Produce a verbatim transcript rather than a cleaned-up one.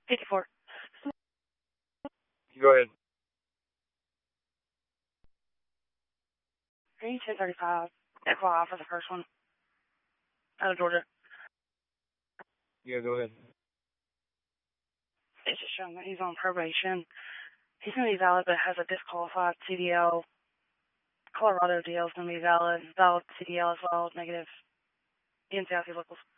fifty-four. Go ahead. Green ten thirty-five. Echo off for the first one. Out of Georgia. Yeah, go ahead. It's just showing that he's on probation. He's going to be valid, but has a disqualified C D L. Colorado D L is going to be valid. Valid C D L as well, negative. In Southeast locals.